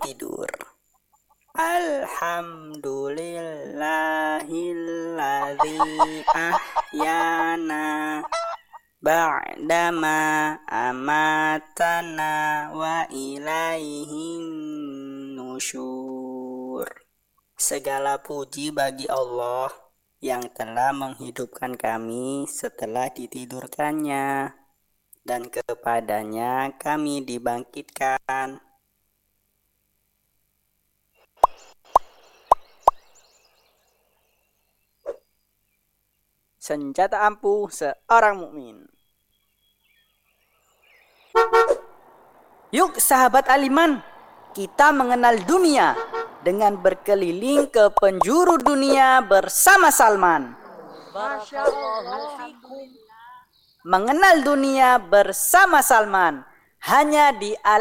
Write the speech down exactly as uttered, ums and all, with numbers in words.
tidur. Alhamdulillahilladzi ahyana ba'dama amatana wa ilaihin nusyur. Segala puji bagi Allah yang telah menghidupkan kami setelah ditidurkannya, dan kepadanya kami dibangkitkan. Senjata ampuh seorang mukmin. Yuk sahabat Aliman, kita mengenal dunia dengan berkeliling ke penjuru dunia bersama Salman. Masya Allah. Mengenal dunia bersama Salman hanya di